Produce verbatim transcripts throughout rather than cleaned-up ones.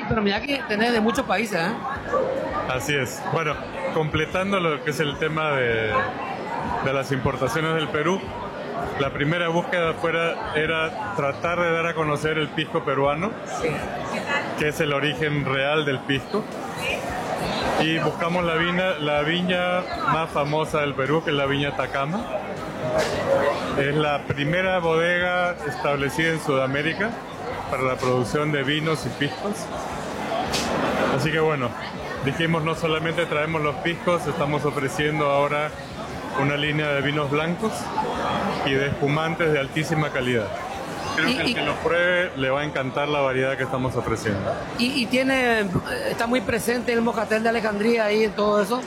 pero mira que tenés de muchos países, ¿eh? Así es. Bueno, completando lo que es el tema de, de las importaciones del Perú, la primera búsqueda fuera era tratar de dar a conocer el pisco peruano, Sí. que es el origen real del pisco. Y buscamos la viña, la viña más famosa del Perú, que es la viña Atacama. Es la primera bodega establecida en Sudamérica para la producción de vinos y piscos. Así que bueno, dijimos no solamente traemos los piscos, estamos ofreciendo ahora una línea de vinos blancos y de espumantes de altísima calidad. Creo Y- que el y- que lo pruebe le va a encantar la variedad que estamos ofreciendo. Y, y tiene, está muy presente el Moscatel de Alejandría ahí en todo eso.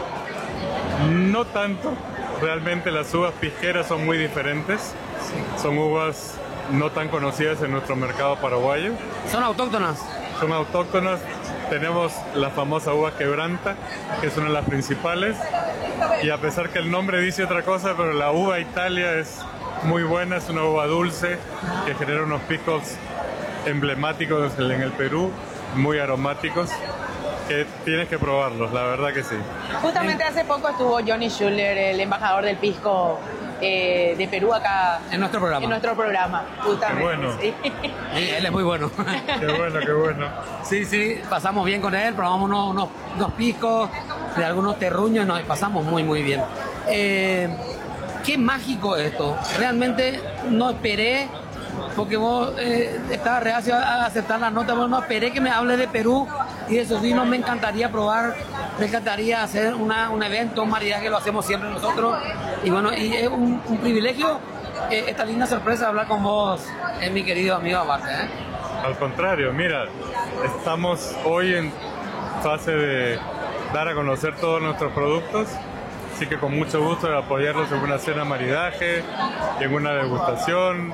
No tanto, realmente las uvas pisqueras son muy diferentes. Son uvas no tan conocidas en nuestro mercado paraguayo. Son autóctonas. Son autóctonas. Tenemos la famosa uva quebranta, que es una de las principales. Y a pesar que el nombre dice otra cosa, pero la uva Italia es muy buena, es una uva dulce que genera unos picos emblemáticos en el Perú, muy aromáticos, que tienes que probarlos, la verdad que sí. Justamente hace poco estuvo Johnny Schuller, el embajador del pisco eh, de Perú acá En nuestro programa. en nuestro programa, justamente. Qué bueno. Sí. Sí, él es muy bueno. Qué bueno, qué bueno. Sí, sí, pasamos bien con él, probamos unos, unos, unos piscos de algunos terruños y nos pasamos muy, muy bien. Eh, qué mágico esto. Realmente no esperé, porque vos eh, estabas reacio a aceptar la nota, vos no esperé que me hables de Perú y de esos vinos. Me encantaría probar, me encantaría hacer una, un evento, un maridaje que lo hacemos siempre nosotros. Y bueno, y es un, un privilegio eh, esta linda sorpresa de hablar con vos, eh, mi querido amigo Abate, ¿eh? Al contrario, mira, estamos hoy en fase de dar a conocer todos nuestros productos, así que con mucho gusto de apoyarlos en una cena maridaje, en una degustación,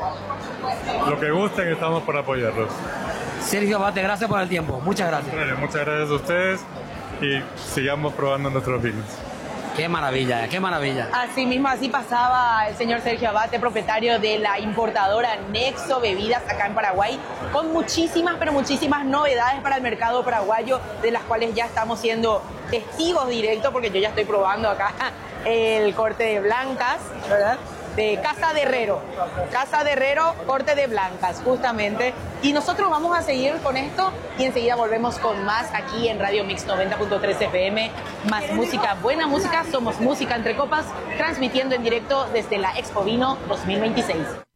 lo que gusten, estamos por apoyarlos. Sergio Abate, gracias por el tiempo. Muchas gracias. Bueno, muchas gracias a ustedes y sigamos probando nuestros vinos. Qué maravilla, qué maravilla. Así mismo, así pasaba el señor Sergio Abate, propietario de la importadora Nexo Bebidas acá en Paraguay, con muchísimas, pero muchísimas novedades para el mercado paraguayo, de las cuales ya estamos siendo testigos directos, porque yo ya estoy probando acá el corte de blancas, ¿verdad? De Casa de Herrero. Casa de Herrero, corte de blancas, justamente. Y nosotros vamos a seguir con esto y enseguida volvemos con más aquí en Radio Mix noventa punto tres F M. Más música, buena música. Somos Música Entre Copas, transmitiendo en directo desde la Expo Vino dos mil veintiséis.